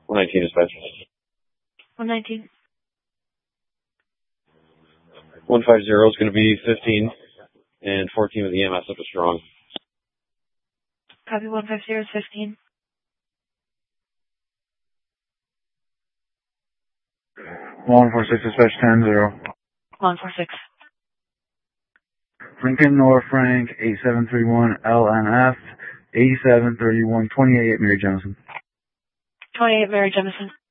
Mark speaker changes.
Speaker 1: 119 dispatch.
Speaker 2: 119.
Speaker 1: 150 is going to be 15 and 14 with EMS up to strong.
Speaker 2: Copy 150 is 15.
Speaker 3: 146 dispatch 10-0.
Speaker 2: 146.
Speaker 3: Lincoln North Frank 8731 LNF 8731 28 Mary Jemison.
Speaker 2: 28 Mary Jemison.